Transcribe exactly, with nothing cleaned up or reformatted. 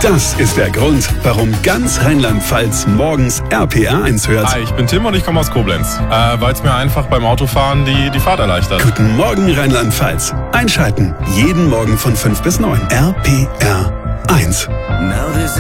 Das ist der Grund, warum ganz Rheinland-Pfalz morgens R P R eins hört. Hi, ich bin Tim und ich komme aus Koblenz, äh, weil es mir einfach beim Autofahren die, die Fahrt erleichtert. Guten Morgen Rheinland-Pfalz. Einschalten. Jeden Morgen von fünf bis neun. R P R eins.